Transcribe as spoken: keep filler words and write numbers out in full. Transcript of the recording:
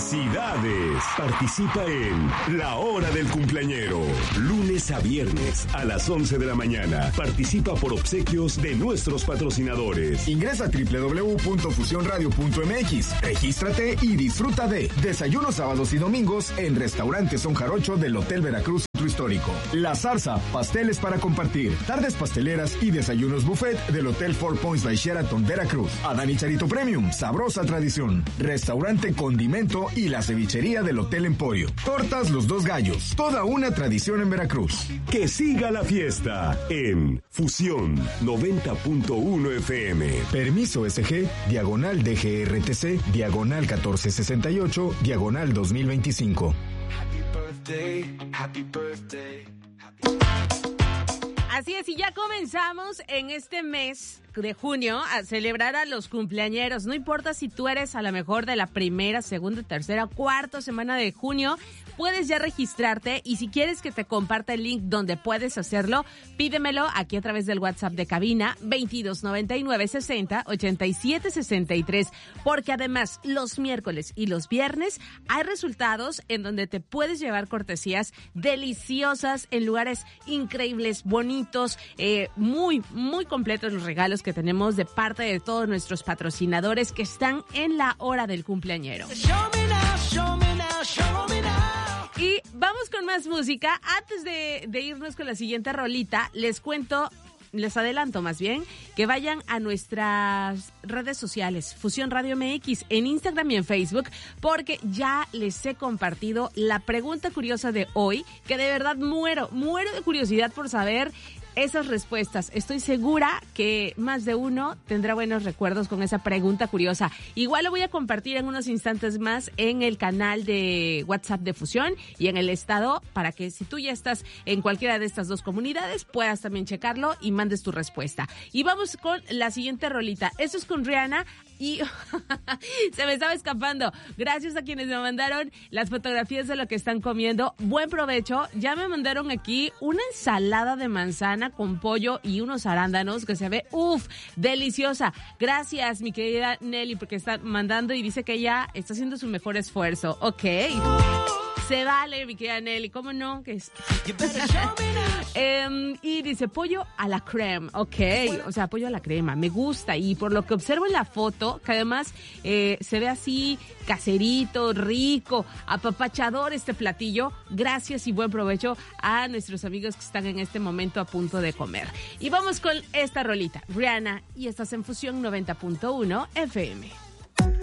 ¡Felicidades! Participa en La Hora del Cumpleañero. Lunes a viernes a las once de la mañana. Participa por obsequios de nuestros patrocinadores. Ingresa a doble u doble u doble u punto fusión radio punto eme equis. Regístrate y disfruta de desayunos sábados y domingos en Restaurante Son Jarocho del Hotel Veracruz Centro Histórico. La Zarza, pasteles para compartir. Tardes pasteleras y desayunos buffet del Hotel Four Points by Sheraton Veracruz. Adán y Charito Premium, sabrosa tradición. Restaurante Condimento y la cevichería del Hotel Emporio. Tortas Los Dos Gallos, toda una tradición en Veracruz. Que siga la fiesta en Fusión noventa punto uno F M. Permiso S G, diagonal D G R T C, diagonal catorce sesenta y ocho, diagonal dos mil veinticinco. Happy birthday, happy birthday. Así es, y ya comenzamos en este mes de junio a celebrar a los cumpleañeros. No importa si tú eres a lo mejor de la primera, segunda, tercera, cuarta semana de junio, puedes ya registrarte, y si quieres que te comparta el link donde puedes hacerlo, pídemelo aquí a través del WhatsApp de cabina veintidós noventa y nueve sesenta ochenta y siete sesenta y tres, porque además los miércoles y los viernes hay resultados en donde te puedes llevar cortesías deliciosas en lugares increíbles, bonitos, eh, muy, muy completos los regalos que tenemos de parte de todos nuestros patrocinadores que están en la hora del cumpleañero. Show me now, show me now, show me now. Y vamos con más música. Antes de, de irnos con la siguiente rolita, les cuento, les adelanto más bien, que vayan a nuestras redes sociales, Fusión Radio M X, en Instagram y en Facebook, porque ya les he compartido la pregunta curiosa de hoy, que de verdad muero, muero de curiosidad por saber esas respuestas. Estoy segura que más de uno tendrá buenos recuerdos con esa pregunta curiosa. Igual lo voy a compartir en unos instantes más en el canal de WhatsApp de Fusión y en el estado, para que si tú ya estás en cualquiera de estas dos comunidades, puedas también checarlo y mandes tu respuesta. Y vamos con la siguiente rolita. Esto es con Rihanna y se me estaba escapando. Gracias a quienes me mandaron las fotografías de lo que están comiendo. Buen provecho. Ya me mandaron aquí una ensalada de manzana con pollo y unos arándanos que se ve, uff, deliciosa. Gracias, mi querida Nelly, porque está mandando y dice que ella está haciendo su mejor esfuerzo. Ok. Se vale, mi querida Nelly, ¿cómo no? Que es... um, y dice pollo a la crema, ok, o sea, pollo a la crema, me gusta. Y por lo que observo en la foto, que además eh, se ve así caserito, rico, apapachador este platillo. Gracias y buen provecho a nuestros amigos que están en este momento a punto de comer. Y vamos con esta rolita, Rihanna, y estás en Fusión noventa punto uno F M.